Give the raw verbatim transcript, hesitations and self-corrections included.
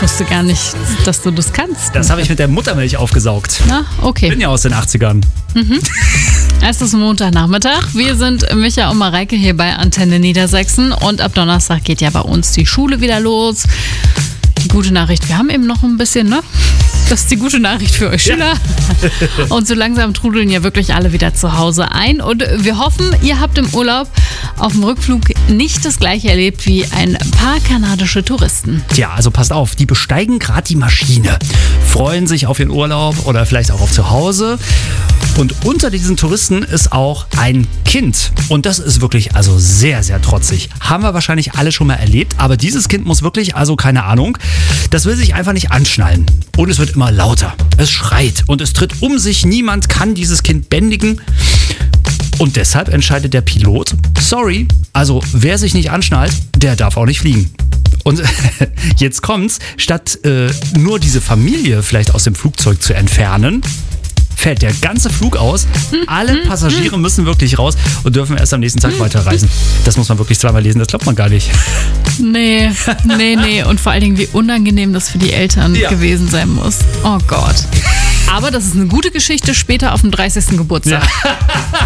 wusste gar nicht, dass du das kannst. Das habe ich mit der Muttermilch aufgesaugt. Na, okay. Bin ja aus den achtzigern. Mhm. Es ist Montagnachmittag. Wir sind Micha und Mareike hier bei Antenne Niedersachsen. Und ab Donnerstag geht ja bei uns die Schule wieder los. Die gute Nachricht, wir haben eben noch ein bisschen, ne? Das ist die gute Nachricht für euch Schüler. Ja. Und so langsam trudeln ja wirklich alle wieder zu Hause ein. Und wir hoffen, ihr habt im Urlaub auf dem Rückflug nicht das Gleiche erlebt wie ein paar kanadische Touristen. Tja, also passt auf, die besteigen gerade die Maschine, freuen sich auf ihren Urlaub oder vielleicht auch auf zu Hause. Und unter diesen Touristen ist auch ein Kind. Und das ist wirklich also sehr, sehr trotzig. Haben wir wahrscheinlich alle schon mal erlebt. Aber dieses Kind muss wirklich, also keine Ahnung, das will sich einfach nicht anschnallen. Und es wird immer lauter. Es schreit und es tritt um sich. Niemand kann dieses Kind bändigen. Und deshalb entscheidet der Pilot, sorry, also wer sich nicht anschnallt, der darf auch nicht fliegen. Und jetzt kommt's, statt äh, nur diese Familie vielleicht aus dem Flugzeug zu entfernen, fällt der ganze Flug aus. Alle Passagiere müssen wirklich raus und dürfen erst am nächsten Tag weiterreisen. Das muss man wirklich zweimal lesen, das glaubt man gar nicht. Nee, nee, nee. Und vor allen Dingen, wie unangenehm das für die Eltern ja. gewesen sein muss. Oh Gott. Aber das ist eine gute Geschichte später auf dem dreißigsten Geburtstag. Ja.